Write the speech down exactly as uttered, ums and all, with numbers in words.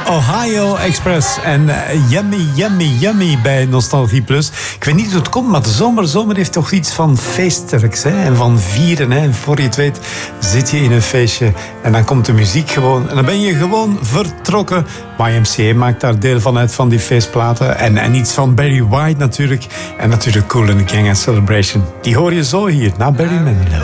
Ohio Express en uh, Yummy, Yummy, Yummy bij Nostalgie Plus. Ik weet niet hoe het komt, maar de zomer, zomer heeft toch iets van feestelijks, hè? En van vieren. Hè? En voor je het weet zit je in een feestje en dan komt de muziek gewoon. En dan ben je gewoon vertrokken. Y M C A maakt daar deel van uit, van die feestplaten. En, en iets van Barry White natuurlijk. En natuurlijk Kool and the Gang en Celebration. Die hoor je zo hier, na Barry Manilow.